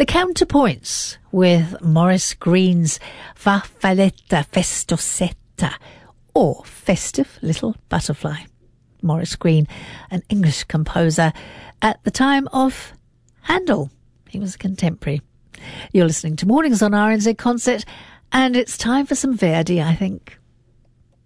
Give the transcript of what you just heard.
The Counterpoints with Maurice Green's Farfalletta Festosetta, or Festive Little Butterfly. Maurice Green, an English composer at the time of Handel. He was a contemporary. You're listening to Mornings on RNZ Concert, and it's time for some Verdi, I think.